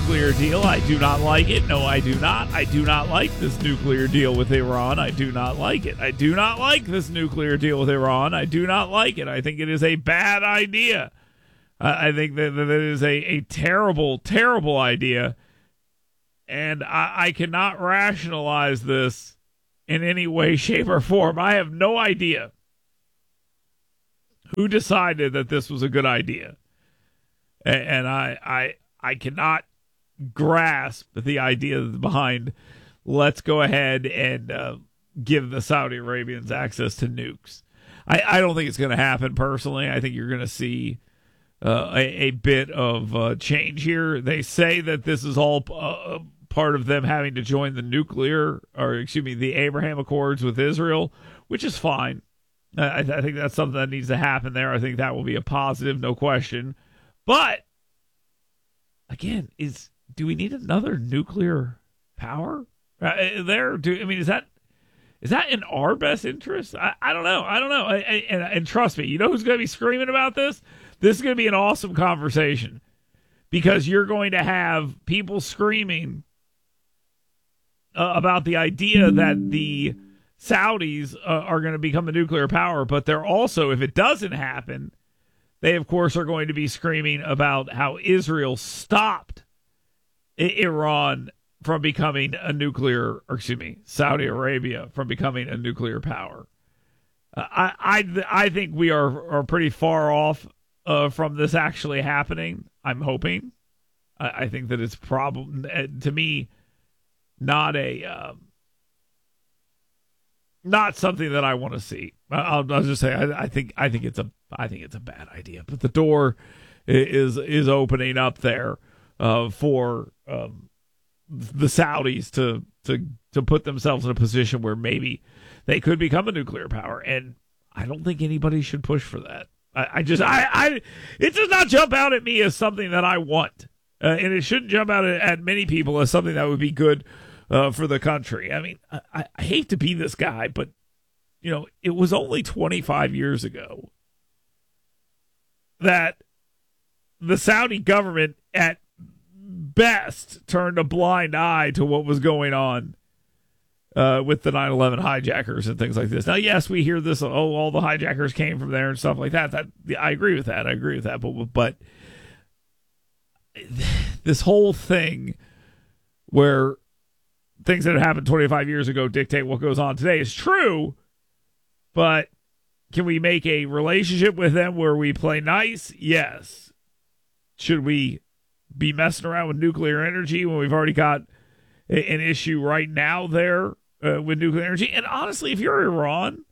nuclear deal. I do not like it. No, I do not. I do not like this nuclear deal with Iran. I do not like it. I do not like this nuclear deal with Iran. I do not like it. I think it is a bad idea. I think that it is a terrible, terrible idea. And I cannot rationalize this in any way, shape, or form. I have no idea who decided that this was a good idea. And I cannot grasp the idea behind let's go ahead and give the Saudi Arabians access to nukes. I don't think it's going to happen personally. I think you're going to see a bit of change here. They say that this is all part of them having to join the Abraham Accords with Israel, which is fine. I think that's something that needs to happen there. I think that will be a positive, no question. But again, do we need another nuclear power there? Is that in our best interest? I don't know. And trust me, you know who's going to be screaming about this? This is going to be an awesome conversation because you're going to have people screaming about the idea that the Saudis are going to become a nuclear power, but they're also, if it doesn't happen, they, of course, are going to be screaming about how Israel stopped Iran from becoming Saudi Arabia from becoming a nuclear power. I think we are pretty far off from this actually happening. I'm hoping. I think that it's probably, to me, not something that I want to see. I'll just say I think it's a bad idea. But the door is opening up there for the Saudis to put themselves in a position where maybe they could become a nuclear power, and I don't think anybody should push for that. It does not jump out at me as something that I want, and it shouldn't jump out at many people as something that would be good for the country. I mean, I hate to be this guy, but it was only 25 years ago that the Saudi government at best turned a blind eye to what was going on with the 9/11 hijackers and things like this. Now, yes, we hear this, all the hijackers came from there and stuff like that. I agree with that. But this whole thing where things that happened 25 years ago dictate what goes on today is true, but can we make a relationship with them where we play nice? Yes. Should we be messing around with nuclear energy when we've already got an issue right now there with nuclear energy? And honestly, if you're Iran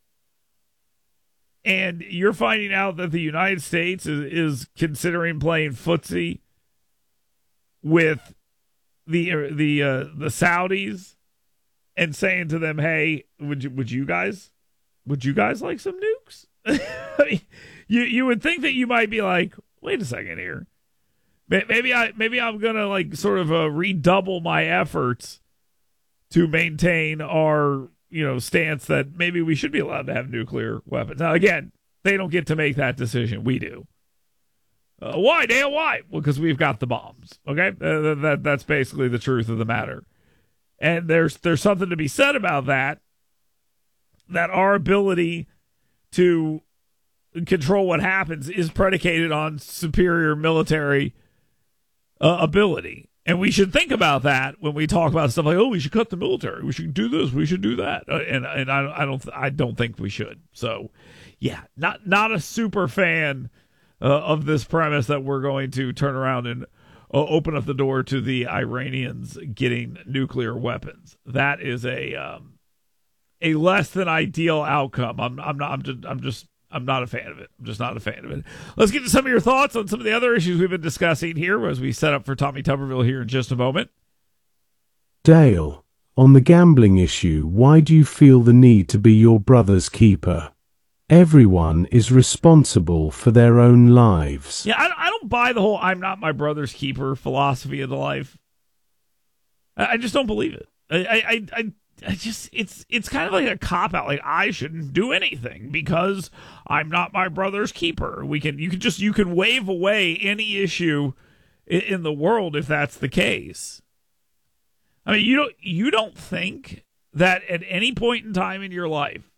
and you're finding out that the United States is considering playing footsie with the Saudis and saying to them, "Hey, would you guys like some nukes?" I mean, you would think that you might be like, "Wait a second here. Maybe I'm gonna sort of redouble my efforts to maintain our stance that maybe we should be allowed to have nuclear weapons." Now, again, they don't get to make that decision. We do. Why, Dan? Why? Well, because we've got the bombs. Okay, that's basically the truth of the matter. And there's something to be said about that. That our ability to control what happens is predicated on superior military ability, and we should think about that when we talk about stuff like, we should cut the military, we should do this, we should do that, and I don't think we should. So, yeah, not a super fan of this premise that we're going to turn around and open up the door to the Iranians getting nuclear weapons. That is a less than ideal outcome. I'm not a fan of it. I'm just not a fan of it. Let's get to some of your thoughts on some of the other issues we've been discussing here as we set up for Tommy Tuberville here in just a moment. Dale, on the gambling issue, why do you feel the need to be your brother's keeper? Everyone is responsible for their own lives. Yeah, I don't buy the whole "I'm not my brother's keeper" philosophy of the life. I just don't believe it. I just it's kind of like a cop out. Like, I shouldn't do anything because I'm not my brother's keeper. You can wave away any issue in the world if that's the case. I mean, you don't think that at any point in time in your life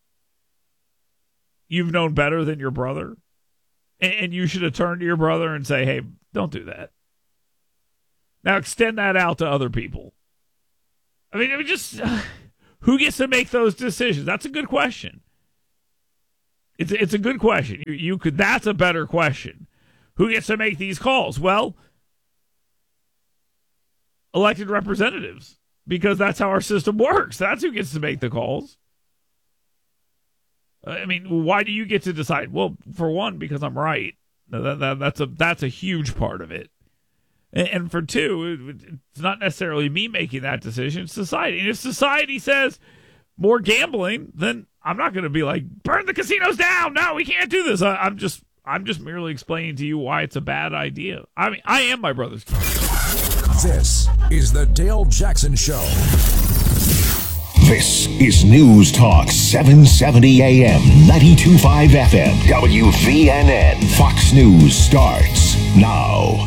you've known better than your brother, and you should have turned to your brother and say, hey, don't do that. Now extend that out to other people. I mean, just who gets to make those decisions? That's a good question. It's a good question. You could. That's a better question. Who gets to make these calls? Well, elected representatives, because that's how our system works. That's who gets to make the calls. I mean, why do you get to decide? Well, for one, because I'm right. That's a huge part of it. And for two, it's not necessarily me making that decision. It's society. And if society says more gambling, then I'm not going to be like, burn the casinos down. No, we can't do this. I'm just merely explaining to you why it's a bad idea. I mean, I am my brother's keeper. This is the Dale Jackson Show. This is News Talk 770 AM, 92.5 FM, WVNN. Fox News starts now.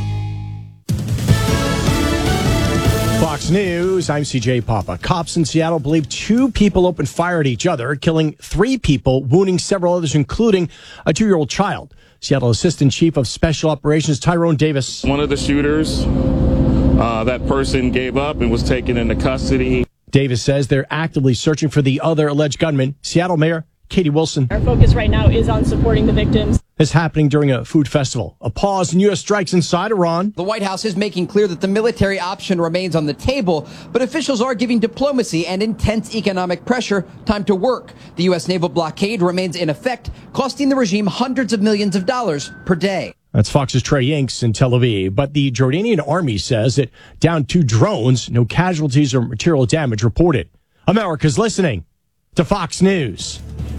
Fox News, I'm CJ Papa. Cops in Seattle believe 2 people opened fire at each other, killing 3 people, wounding several others, including a 2-year-old child. Seattle Assistant Chief of Special Operations Tyrone Davis. One of the shooters, that person gave up and was taken into custody. Davis says they're actively searching for the other alleged gunman. Seattle Mayor Katie Wilson. Our focus right now is on supporting the victims. This happening during a food festival. A pause in U.S. strikes inside Iran. The White House is making clear that the military option remains on the table, but officials are giving diplomacy and intense economic pressure time to work. The U.S. naval blockade remains in effect, costing the regime hundreds of millions of dollars per day. That's Fox's Trey Yanks in Tel Aviv. But the Jordanian army says it downed 2 drones, no casualties or material damage reported. America's listening to Fox News.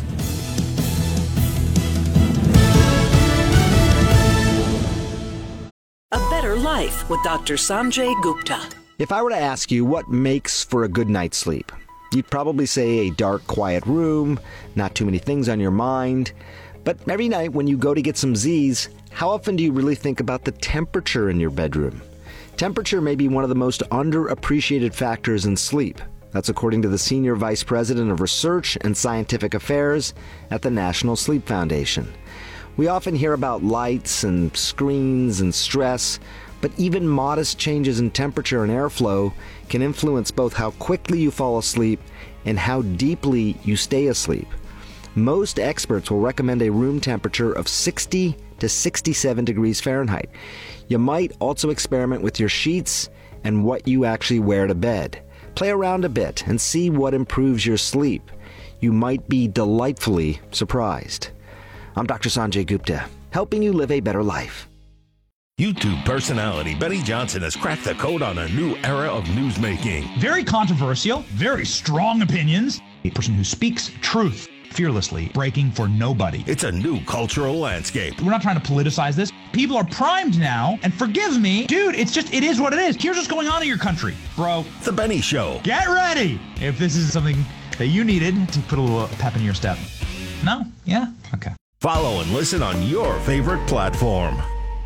A Better Life with Dr. Sanjay Gupta. If I were to ask you what makes for a good night's sleep, you'd probably say a dark, quiet room, not too many things on your mind. But every night when you go to get some Z's, how often do you really think about the temperature in your bedroom? Temperature may be one of the most underappreciated factors in sleep. That's according to the Senior Vice President of Research and Scientific Affairs at the National Sleep Foundation. We often hear about lights and screens and stress, but even modest changes in temperature and airflow can influence both how quickly you fall asleep and how deeply you stay asleep. Most experts will recommend a room temperature of 60 to 67 degrees Fahrenheit. You might also experiment with your sheets and what you actually wear to bed. Play around a bit and see what improves your sleep. You might be delightfully surprised. I'm Dr. Sanjay Gupta, helping you live a better life. YouTube personality Benny Johnson has cracked the code on a new era of newsmaking. Very controversial, very strong opinions. A person who speaks truth fearlessly, breaking for nobody. It's a new cultural landscape. We're not trying to politicize this. People are primed now, and forgive me, dude, it is what it is. Here's what's going on in your country, bro. The Benny Show. Get ready if this is something that you needed to put a little pep in your step. No? Yeah? Okay. Follow and listen on your favorite platform.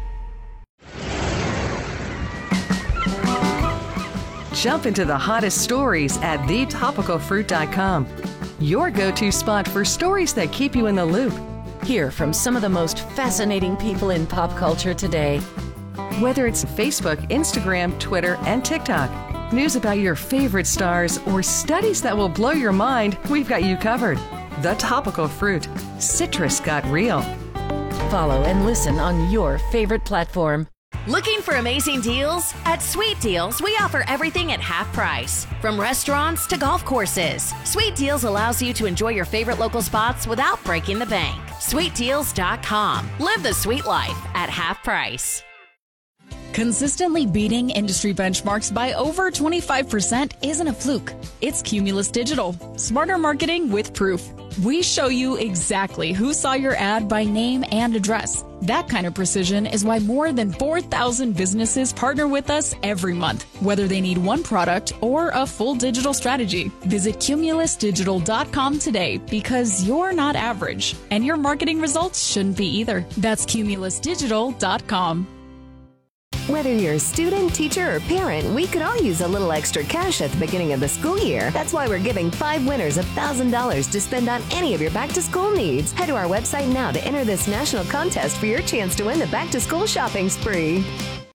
Jump into the hottest stories at thetopicalfruit.com. Your go-to spot for stories that keep you in the loop. Hear from some of the most fascinating people in pop culture today. Whether it's Facebook, Instagram, Twitter, and TikTok, news about your favorite stars, or studies that will blow your mind, we've got you covered. The Topical Fruit. Citrus got real. Follow and listen on your favorite platform. Looking for amazing deals? At Sweet Deals, we offer everything at half price. From restaurants to golf courses, Sweet Deals allows you to enjoy your favorite local spots without breaking the bank. SweetDeals.com. Live the sweet life at half price. Consistently beating industry benchmarks by over 25% isn't a fluke. It's Cumulus Digital. Smarter marketing with proof. We show you exactly who saw your ad by name and address. That kind of precision is why more than 4,000 businesses partner with us every month, whether they need one product or a full digital strategy. Visit cumulusdigital.com today because you're not average, and your marketing results shouldn't be either. That's cumulusdigital.com. Whether you're a student, teacher, or parent, we could all use a little extra cash at the beginning of the school year. That's why we're giving 5 winners $1,000 to spend on any of your back-to-school needs. Head to our website now to enter this national contest for your chance to win the back-to-school shopping spree.